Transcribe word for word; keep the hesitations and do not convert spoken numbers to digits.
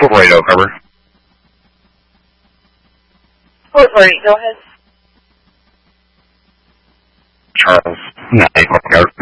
four four eight zero, cover. four four eight, go ahead. Charles, nine, cover.